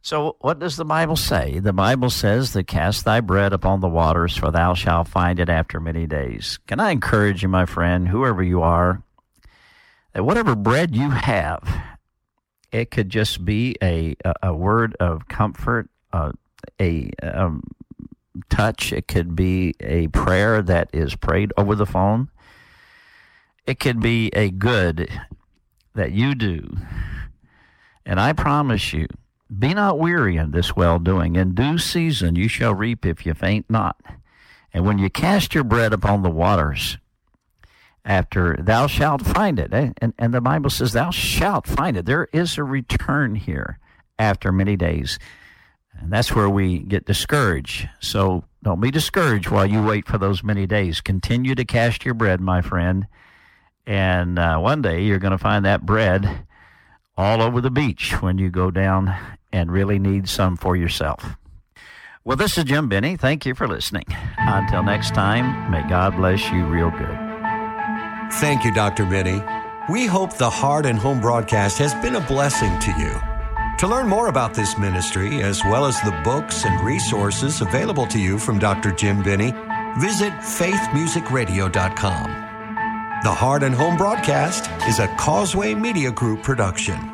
So what does the Bible say? The Bible says that cast thy bread upon the waters, for thou shalt find it after many days. Can I encourage you, my friend, whoever you are, that whatever bread you have, it could just be a word of comfort, a touch. It could be a prayer that is prayed over the phone. It could be a good that you do. And I promise you, be not weary in this well-doing. In due season you shall reap if you faint not. And when you cast your bread upon the waters, after thou shalt find it. And the Bible says thou shalt find it. There is a return here after many days. And that's where we get discouraged. So don't be discouraged while you wait for those many days. Continue to cast your bread, my friend. And one day you're going to find that bread all over the beach when you go down and really need some for yourself. Well, this is Jim Benny. Thank you for listening. Until next time, may God bless you real good. Thank you, Dr. Benny. We hope the Heart and Home broadcast has been a blessing to you. To learn more about this ministry, as well as the books and resources available to you from Dr. Jim Benny, visit faithmusicradio.com. The Heart and Home broadcast is a Causeway Media Group production.